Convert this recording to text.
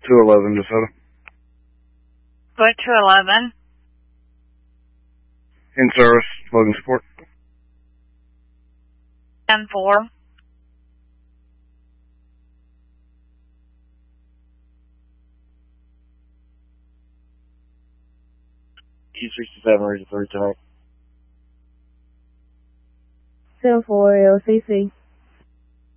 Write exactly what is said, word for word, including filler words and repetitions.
two eleven, DeSoto. Go two eleven. In service, loading support. ten four. Q sixty-seven, ready three tonight. ten four L C C.